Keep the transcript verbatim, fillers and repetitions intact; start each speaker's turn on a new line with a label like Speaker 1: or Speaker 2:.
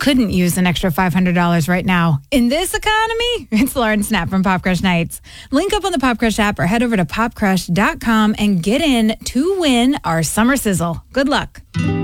Speaker 1: couldn't use an extra five hundred dollars right now? In this economy? It's Lauren Snap from Pop Crush Nights. Link up on the Pop Crush app or head over to pop crush dot com and get in to win our summer sizzle. Good luck.